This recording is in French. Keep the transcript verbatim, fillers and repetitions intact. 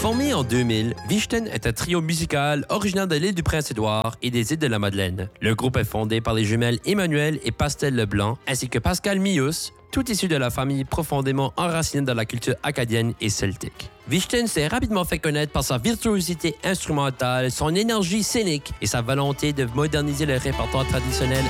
Formé en deux mille, Vichten est un trio musical originaire de l'île du Prince-Édouard et des îles de la Madeleine. Le groupe est fondé par les jumelles Emmanuel et Pastel Leblanc, ainsi que Pascal Mius, tout issus de la famille profondément enracinée dans la culture acadienne et celtique. Vichten s'est rapidement fait connaître par sa virtuosité instrumentale, son énergie scénique et sa volonté de moderniser le répertoire traditionnel